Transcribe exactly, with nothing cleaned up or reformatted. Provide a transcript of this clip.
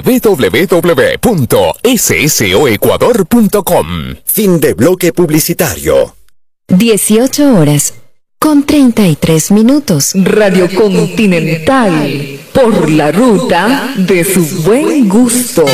w w w punto s s o ecuador punto com. Fin de bloque publicitario. dieciocho horas con treinta y tres minutos. Radio Continental, por la ruta de su buen gusto.